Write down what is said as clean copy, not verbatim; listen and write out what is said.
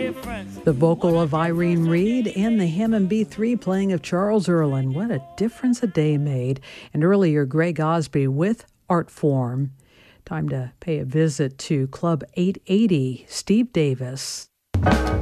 The vocal of Irene Reed and the Hammond B3 playing of Charles Earland. What a difference a day made. And earlier, Greg Osby with Art Form. Time to pay a visit to Club 880, Steve Davis.